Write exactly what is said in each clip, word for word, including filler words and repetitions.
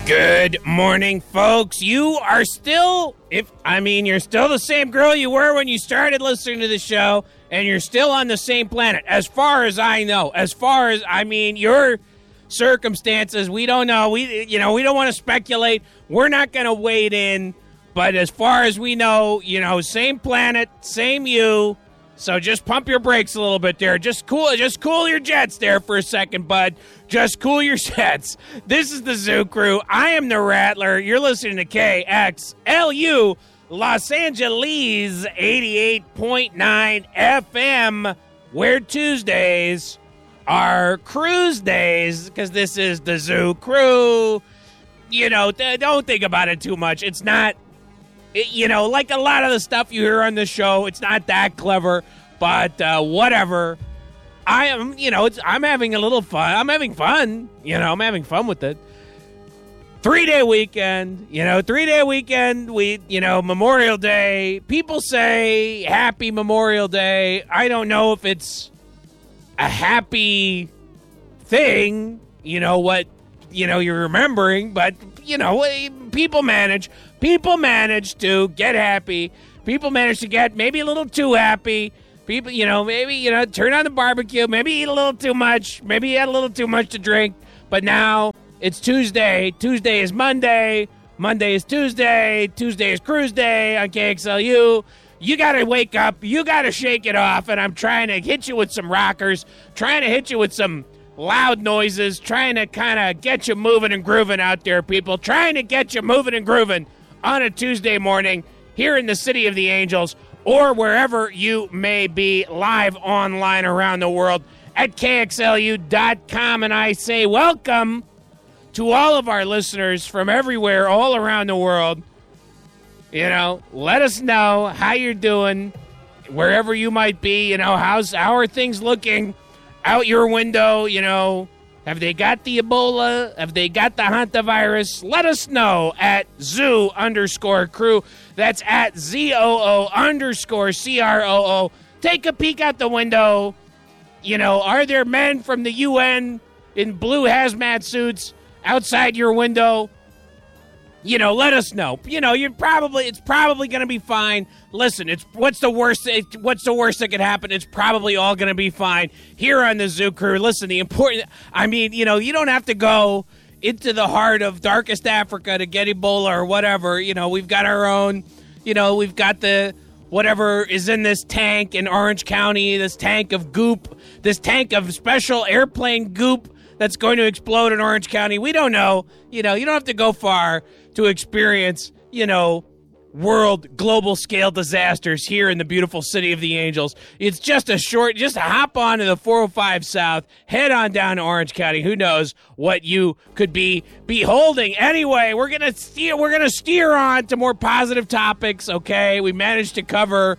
Good morning, folks. You are still, if I mean, you're still the same girl you were when you started listening to the show, and you're still on the same planet, as far as I know. As far as, I mean, your circumstances, we don't know. We, you know, we don't want to speculate. We're not going to wade in, but as far as we know, you know, same planet, same you. So just pump your brakes a little bit there. Just cool, just cool your jets there for a second, bud. Just cool your jets. This is the Zoo Crew. I am the Rattler. You're listening to K X L U, Los Angeles, eighty-eight point nine F M, where Tuesdays are cruise days, because this is the Zoo Crew. You know, th- don't think about it too much. It's not, it, you know, like a lot of the stuff you hear on the show, it's not that clever, but uh, whatever. I am, you know, it's, I'm having a little fun. I'm having fun. You know, I'm having fun with it. Three-day weekend, you know, three-day weekend, we, you know, Memorial Day. People say happy Memorial Day. I don't know if it's a happy thing, you know, what, you know, you're remembering, but, you know, people manage. People manage to get happy. People manage to get maybe a little too happy. People, you know, maybe, you know, turn on the barbecue, maybe eat a little too much, maybe you had a little too much to drink, but now it's Tuesday. Tuesday is Monday. Monday is Tuesday. Tuesday is cruise day on K X L U. You got to wake up. You got to shake it off, and I'm trying to hit you with some rockers, trying to hit you with some loud noises, trying to kind of get you moving and grooving out there, people, trying to get you moving and grooving on a Tuesday morning here in the City of the Angels, or wherever you may be live online around the world at K X L U dot com. And I say welcome to all of our listeners from everywhere, all around the world. You know, let us know how you're doing, wherever you might be. You know, how's how are things looking out your window? You know, have they got the Ebola? Have they got the hantavirus? Let us know at zoo underscore crew. That's at Z O O underscore C R O O. Take a peek out the window. You know, are there men from the U N in blue hazmat suits outside your window? You know, let us know. You know, you're probably it's probably going to be fine. Listen, it's what's the worst? What's the worst that could happen? It's probably all going to be fine here on the Zoo Crew. Listen, the important. I mean, you know, you don't have to go into the heart of darkest Africa to get Ebola or whatever. You know, we've got our own. You know, we've got the whatever is in this tank in Orange County. This tank of goop. This tank of special airplane goop that's going to explode in Orange County. We don't know. You know, you don't have to go far to experience, you know, world, global scale disasters here in the beautiful City of the Angels. It's just a short, just hop on to the four oh five South, head on down to Orange County. Who knows what you could be beholding. Anyway, we're going to steer, we're going to steer on to more positive topics. Okay. We managed to cover,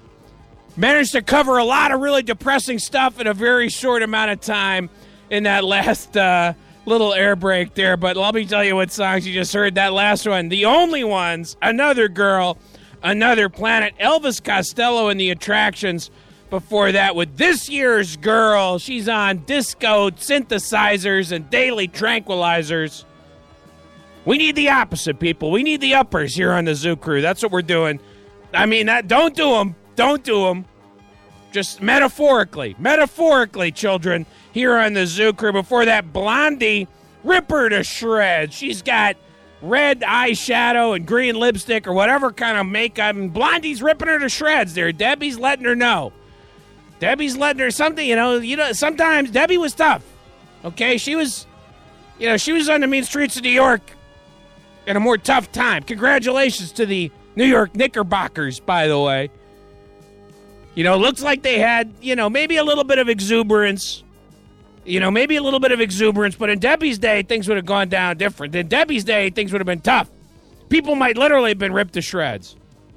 managed to cover a lot of really depressing stuff in a very short amount of time in that last, uh, little air break there, but let me tell you what songs you just heard. That last one, The Only Ones, Another Girl, Another Planet, Elvis Costello and the Attractions. Before that with This Year's Girl. She's on disco, synthesizers, and daily tranquilizers. We need the opposite, people. We need the uppers here on the Zoo Crew. That's what we're doing. I mean, that, don't do them. Don't do them. Just metaphorically. Metaphorically, children. Here on the Zoo Crew. Before that, Blondie, rip her to shreds. She's got red eyeshadow and green lipstick or whatever kind of makeup, and Blondie's ripping her to shreds there. Debbie's letting her know. Debbie's letting her something, you know, you know, sometimes Debbie was tough. Okay, she was, you know, she was on the mean streets of New York in a more tough time. Congratulations to the New York Knickerbockers, by the way. You know, looks like they had, you know, maybe a little bit of exuberance. You know, maybe a little bit of exuberance, but in Debbie's day, things would have gone down different. In Debbie's day, things would have been tough. People might literally have been ripped to shreds.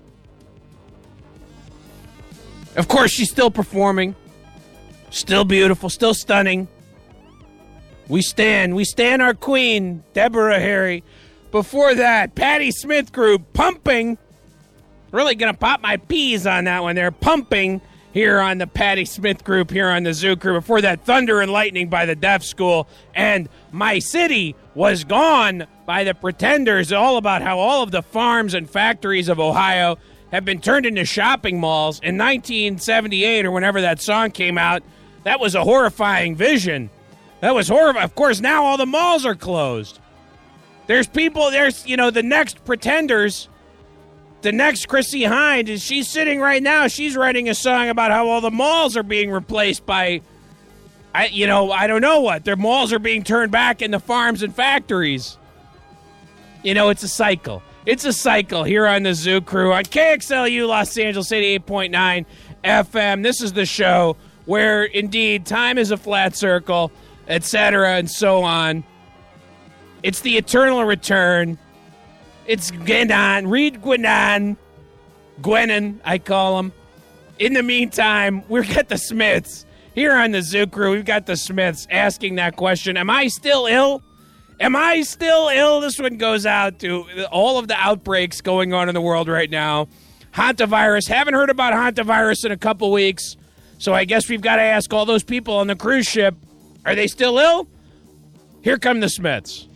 Of course, she's still performing. Still beautiful, still stunning. We stand, we stand our queen, Deborah Harry. Before that, Patti Smith Group, Pumping. Really going to pop my peas on that one there. Pumping. Here on the Patti Smith Group, here on the Zoo Crew. Before that, Thunder and Lightning by the Deaf School, and My City was gone by the Pretenders, all about how all of the farms and factories of Ohio have been turned into shopping malls. In nineteen seventy-eight, or whenever that song came out, that was a horrifying vision. That was horrible. Of course, now all the malls are closed. There's people, there's, you know, the next Pretenders, the next Chrissie Hynde, is she's sitting right now, she's writing a song about how all the malls are being replaced by, I, you know, I don't know what. Their malls are being turned back into farms and factories. You know, it's a cycle. It's a cycle here on the Zoo Crew on K X L U Los Angeles eighty-eight point nine F M. This is the show where, indeed, time is a flat circle, et cetera, and so on. It's the eternal return. It's Gwenon, Reed Gwenon, Gwenon, I call him. In the meantime, we've got the Smiths. Here on the Zoo Crew, we've got the Smiths asking that question, am I still ill? Am I still ill? This one goes out to all of the outbreaks going on in the world right now. Hantavirus. Haven't heard about hantavirus in a couple weeks, so I guess we've got to ask all those people on the cruise ship, are they still ill? Here come the Smiths.